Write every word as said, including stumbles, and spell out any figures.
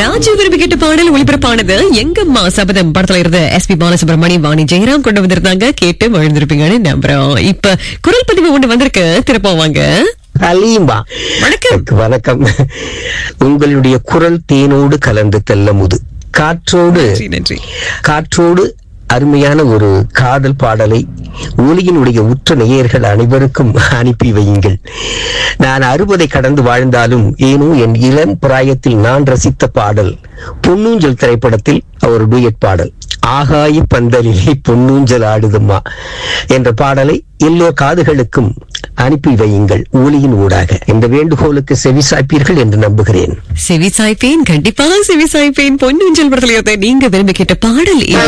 ராஜு விரும்பி கேட்ட பாடல் ஒளிபரப்பானது எங்கம்மா சபதம் படத்துல இருந்து எஸ் பி பாலசுப்ரமணியம் வாணி ஜெயராம் கொண்டு வந்திருந்தாங்க. கேட்டு மகிழ்ந்திருப்பீங்கன்னு நம்புறோம். இப்ப குரல் பதிவு ஒண்ணு வந்திருக்கு, திருப்பம் வாங்க. அலீமா வணக்கம். வணக்கம். உங்களுடைய குரல் தேனோடு கலந்து தெல்லமுது காற்றோடு நன்றி. காற்றோடு அருமையான ஒரு காதல் பாடலை ஒலியினுடைய உற்ற நேயர்கள் அனைவருக்கும் அனுப்பி வையுங்கள். நான் அறுபதை கடந்து வாழ்ந்தாலும் ஏனோ என் இளம் பிராயத்தில் நான் ரசித்த பாடல் பொன்னூஞ்சல் திரைப்படத்தில் ஒரு டூயட் பாடல், ஆகாய பந்தலிலே பொன்னூஞ்சல் ஆடுதம்மா என்ற பாடலை எல்லோ காதுகளுக்கும் அனுப்பி வையுங்கள் ஒலியின் ஊடாக. இந்த வேண்டுகோளுக்கு செவிசாய்ப்பீர்கள் என்று நம்புகிறேன். செவி சாய்ப்பேன், கண்டிப்பாக செவி சாய்ப்பேன். பொன்னூஞ்சல் படத்துல நீங்க விரும்பி கேட்ட பாடல்